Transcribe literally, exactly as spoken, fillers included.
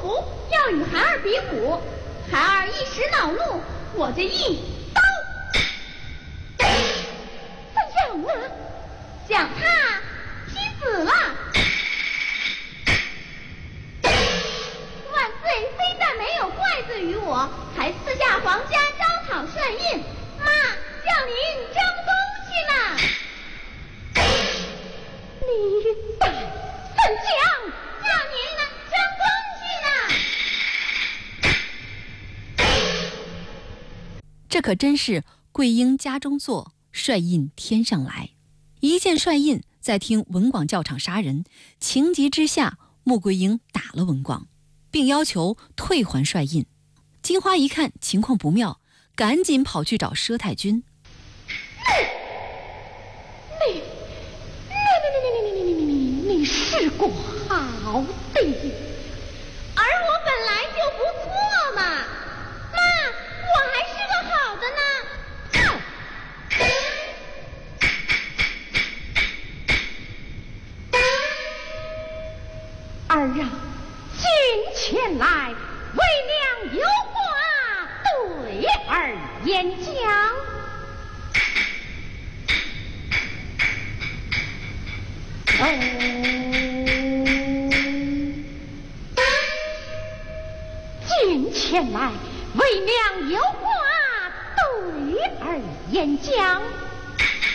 服要与孩儿比武，孩儿一时恼怒，我这一刀，怎样啊？将他劈死了。万岁非但没有怪罪于我，还赐下皇家招讨帅印，妈叫您争东西呢。你胆怎讲？叫您呢争东西呢。 这可真是桂英家中坐，帅印天上来。一见帅印，再听文广教场杀人，情急之下，穆桂英打了文广，并要求退还帅印。金花一看情况不妙，赶紧跑去找佘太君。 你你你你你你你你你是个好的，而我本来就不错嘛，妈，我还是个好的呢。儿啊，近前来，为娘有话对儿言讲。哦，近前来，为娘有话对儿言讲。